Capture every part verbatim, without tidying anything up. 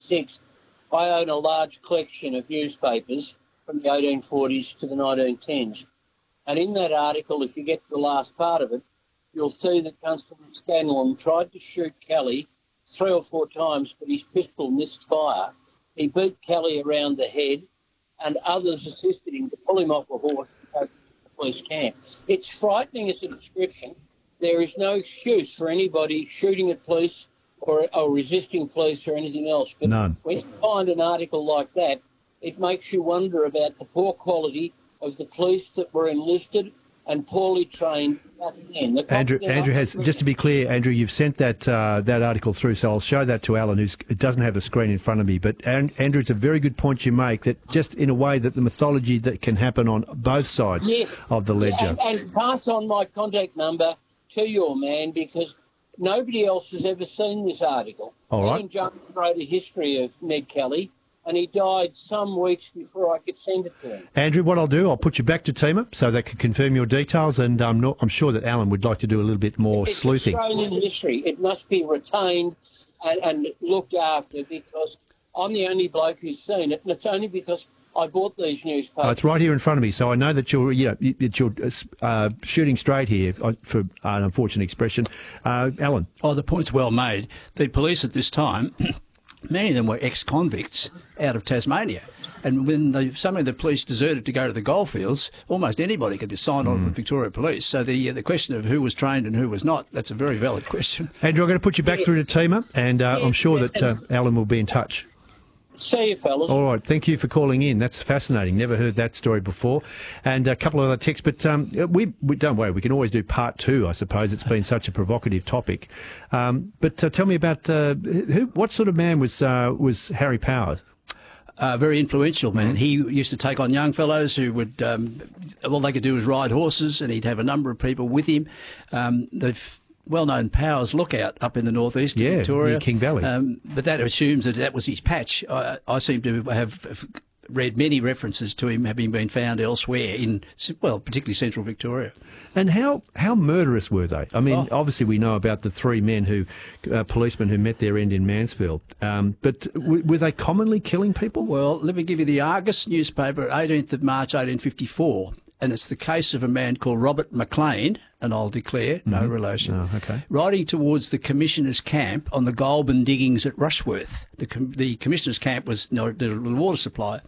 sixty-six, I own a large collection of newspapers from the eighteen forties to the nineteen tens. And in that article, if you get to the last part of it, you'll see that Constable Scanlon tried to shoot Kelly three or four times, but his pistol missed fire. He beat Kelly around the head, and others assisted him to pull him off a horse and take him to the police camp. It's frightening as a description. There is no excuse for anybody shooting at police or, or resisting police or anything else. But None. When you find an article like that, it makes you wonder about the poor quality of the police that were enlisted and poorly trained back then. Andrew, Andrew has, just to be clear, Andrew, you've sent that uh, that article through, so I'll show that to Alan, who doesn't have the screen in front of me. But, Andrew, it's a very good point you make, that just in a way that the mythology that can happen on both sides yes. of the ledger. And, and pass on my contact number to your man, because nobody else has ever seen this article. All right. Ian Jones wrote a history of Ned Kelly, and he died some weeks before I could send it to him. Andrew, what I'll do, I'll put you back to Tima so they can confirm your details, and um, not, I'm sure that Alan would like to do a little bit more it's sleuthing. It's Australian history. It must be retained and, and looked after, because I'm the only bloke who's seen it, and it's only because I bought these newspapers. Oh, it's right here in front of me, so I know that you're, you know, that you're uh, shooting straight here, for an unfortunate expression. Uh, Alan? Oh, the point's well made. The police at this time, many of them were ex-convicts out of Tasmania. And when the, some of the police deserted to go to the goldfields, almost anybody could be signed on with Victoria Police. So the uh, the question of who was trained and who was not, that's a very valid question. Andrew, I'm going to put you back through to Tima, and uh, I'm sure that uh, Alan will be in touch. See you, fellas. All right, thank you for calling in. That's fascinating. Never heard that story before. And a couple of other texts, but um, we, we don't worry. We can always do part two, I suppose. It's been such a provocative topic. Um, but uh, tell me about uh, who. What sort of man was uh, was Harry Powers? A uh, very influential man. He used to take on young fellows who would, um, all they could do was ride horses, and he'd have a number of people with him. Um, they've well-known Powers Lookout up in the northeast of yeah, Victoria. Near King Valley. Um, but that assumes that that was his patch. I, I seem to have read many references to him having been found elsewhere in, well, particularly central Victoria. And how, how murderous were they? I mean, Oh. obviously we know about the three men who, uh, policemen who met their end in Mansfield. Um, but w- were they commonly killing people? Well, let me give you the Argus newspaper, eighteenth of March, eighteen fifty-four. And it's the case of a man called Robert McLean, and I'll declare no Mm-hmm. relation, Oh, okay. riding towards the Commissioner's camp on the Goulburn diggings at Rushworth. The, com- the Commissioner's camp was no, the water supply.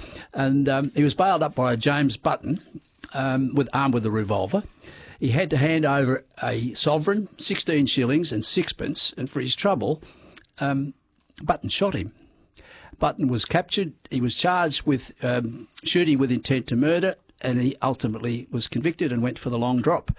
And um, he was bailed up by a James Button, um, with armed with a revolver. He had to hand over a sovereign, sixteen shillings and sixpence, and for his trouble, um, Button shot him. Button was captured. He was charged with um, shooting with intent to murder, and he ultimately was convicted and went for the long drop,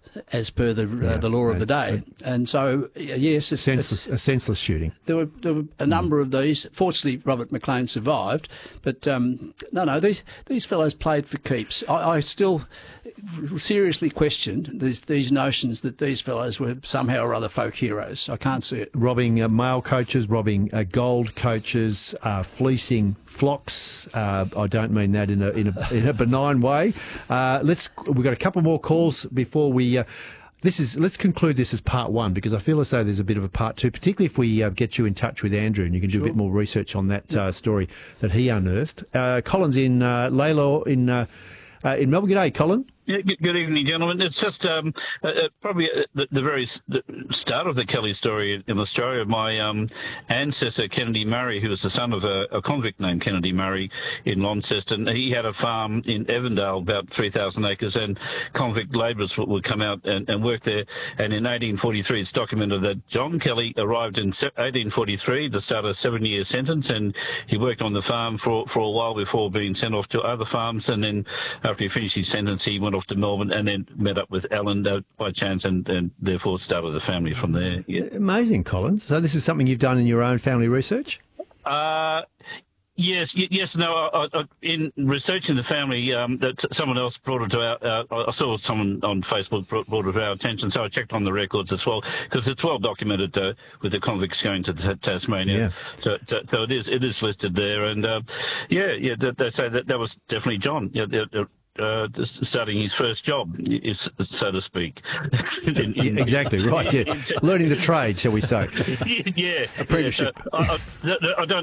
as per the uh, Yeah, the law of the day. right. And so, uh, yes, it's, Senseless, it's, a senseless shooting. there were there were a number of these. Fortunately, Robert McLean survived, but um, no, no, these these fellows played for keeps. I, I still seriously questioned these these notions that these fellows were somehow or other folk heroes. I can't see it. Robbing uh, male coaches, robbing uh, gold coaches, uh, fleecing flocks. Uh, I don't mean that in a in a, in a benign way. Uh, let's. We've got a couple more calls before we. Uh, this is. Let's conclude this as part one, because I feel as though there's a bit of a part two, particularly if we uh, get you in touch with Andrew and you can do Sure. a bit more research on that uh, story that he unearthed. Uh, Colin's in uh, Laylaw in uh, uh, in Melbourne. G'day, Colin. Yeah, good, good evening, gentlemen. It's just um, uh, uh, probably uh, the, the very s- the start of the Kelly story in Australia. My um, ancestor, Kennedy Murray, who was the son of a, a convict named Kennedy Murray in Launceston, he had a farm in Evandale, about three thousand acres, and convict labourers would, would come out and, and work there. And in eighteen forty-three, it's documented that John Kelly arrived in eighteen forty-three to start a seven-year sentence, and he worked on the farm for, for a while before being sent off to other farms. And then after he finished his sentence, he went off to Melbourne and then met up with Alan uh, by chance, and, and therefore started the family from there. Yeah. Amazing, Colin. So this is something you've done in your own family research? Uh, yes, y- yes, no. I, I, in researching the family, um, that someone else brought it to our. Uh, I saw someone on Facebook brought, brought it to our attention, so I checked on the records as well, because it's well documented uh, with the convicts going to t- Tasmania. Yeah. So, so, so it is. It is listed there, and uh, yeah, yeah. They, they say that that was definitely John. Yeah, yeah, Uh, starting his first job, if, so to speak. in, in, Yeah, exactly, right, yeah. Learning the trade, shall we say. yeah. Apprenticeship. Yeah, so I, I, I don't